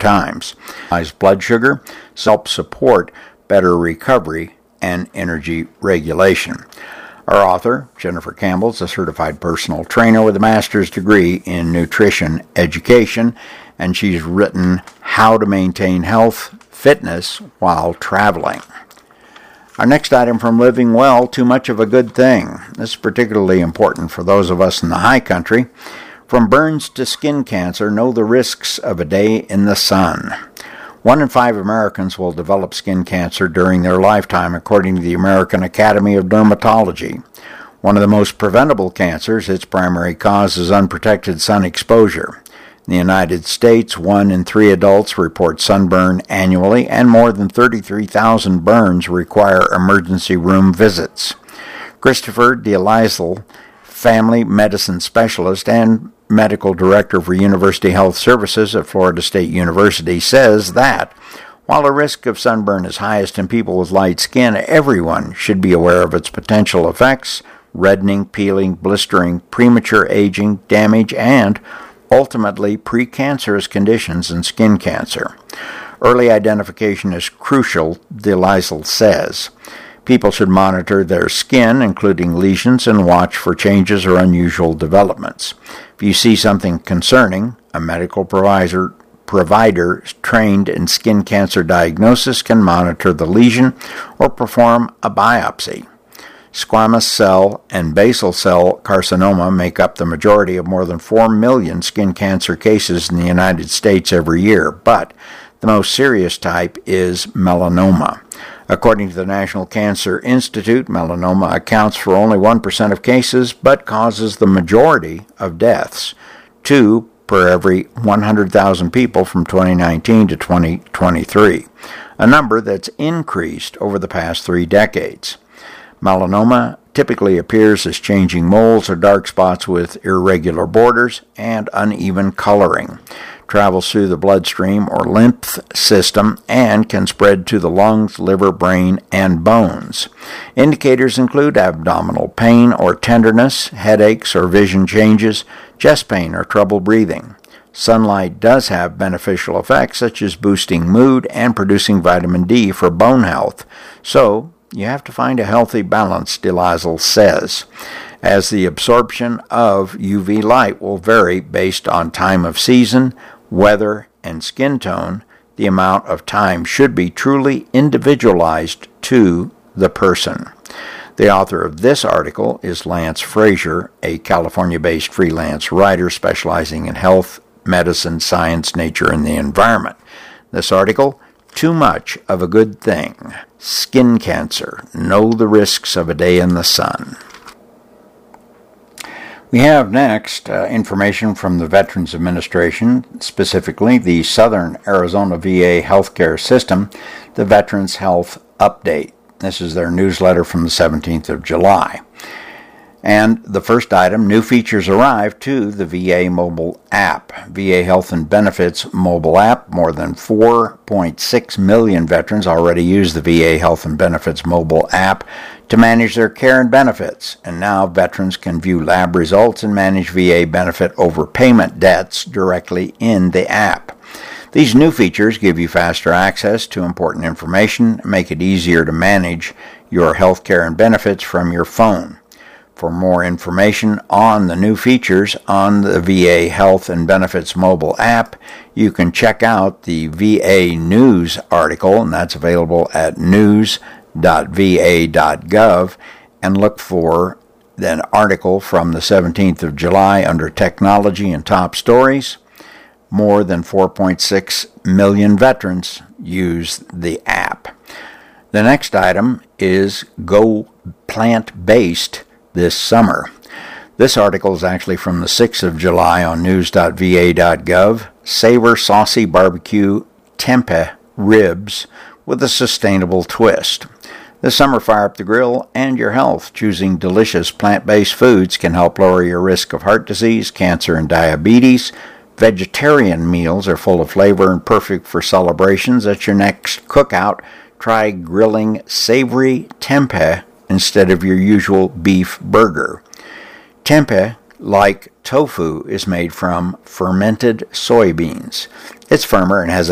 times. High blood sugar helps support better recovery and energy regulation. Our author, Jennifer Campbell, is a certified personal trainer with a master's degree in nutrition education, and she's written How to Maintain Health, Fitness While Traveling. Our next item from Living Well, Too Much of a Good Thing. This is particularly important for those of us in the high country. From burns to skin cancer, know the risks of a day in the sun. 1 in 5 Americans will develop skin cancer during their lifetime, according to the American Academy of Dermatology. One of the most preventable cancers, its primary cause is unprotected sun exposure. In the United States, 1 in 3 adults report sunburn annually, and more than 33,000 burns require emergency room visits. Christopher DeLisle, family medicine specialist and medical director for University Health Services at Florida State University, says that while the risk of sunburn is highest in people with light skin, everyone should be aware of its potential effects: reddening, peeling, blistering, premature aging, damage, and ultimately precancerous conditions in skin cancer. Early identification is crucial, DeLisle says. People should monitor their skin, including lesions, and watch for changes or unusual developments. If you see something concerning, a medical provider trained in skin cancer diagnosis can monitor the lesion or perform a biopsy. Squamous cell and basal cell carcinoma make up the majority of more than 4 million skin cancer cases in the United States every year, but the most serious type is melanoma. According to the National Cancer Institute, melanoma accounts for only 1% of cases, but causes the majority of deaths, 2 per every 100,000 people from 2019 to 2023, a number that's increased over the past 3 decades. Melanoma typically appears as changing moles or dark spots with irregular borders and uneven coloring. Travels through the bloodstream or lymph system and can spread to the lungs, liver, brain, and bones. Indicators include abdominal pain or tenderness, headaches or vision changes, chest pain or trouble breathing. Sunlight does have beneficial effects such as boosting mood and producing vitamin D for bone health. So, you have to find a healthy balance, DeLisle says, as the absorption of UV light will vary based on time of season, weather, and skin tone. The amount of time should be truly individualized to the person. The author of this article is Lance Frazier, a California-based freelance writer specializing in health, medicine, science, nature, and the environment. This article, Too Much of a Good Thing. Skin cancer. Know the risks of a day in the sun. We have next information from the Veterans Administration, specifically the Southern Arizona VA healthcare system, the Veterans Health Update. This is their newsletter from the 17th of July. And the first item, new features arrive to the VA mobile app. VA Health and Benefits mobile app. More than 4.6 million veterans already use the VA Health and Benefits mobile app to manage their care and benefits. And now veterans can view lab results and manage VA benefit overpayment debts directly in the app. These new features give you faster access to important information and make it easier to manage your health care and benefits from your phone. For more information on the new features on the VA Health and Benefits mobile app, you can check out the VA News article, and that's available at news.va.gov, and look for an article from the 17th of July under Technology and Top Stories. More than 4.6 million veterans use the app. The next item is Go Plant-Based this summer. This article is actually from the 6th of July on news.va.gov. Savor saucy barbecue tempeh ribs with a sustainable twist. This summer, fire up the grill and your health. Choosing delicious plant-based foods can help lower your risk of heart disease, cancer, and diabetes. Vegetarian meals are full of flavor and perfect for celebrations. At your next cookout, try grilling savory tempeh instead of your usual beef burger. Tempeh, like tofu, is made from fermented soybeans. It's firmer and has